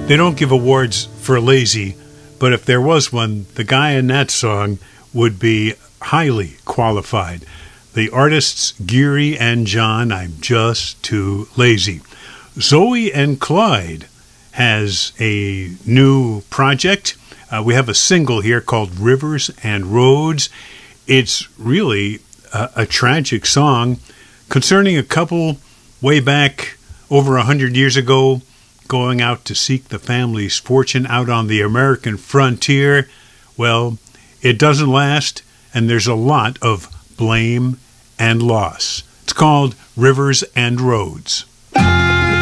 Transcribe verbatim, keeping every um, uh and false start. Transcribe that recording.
They don't give awards for lazy, but if there was one, the guy in that song would be highly qualified. The artists Geary and John, I'm Just Too Lazy. Zoe and Clyde has a new project. Uh, we have a single here called Rivers and Roads. It's really a, a tragic song concerning a couple way back over a hundred years ago going out to seek the family's fortune out on the American frontier. Well, it doesn't last, and there's a lot of blame and loss. It's called Rivers and Roads.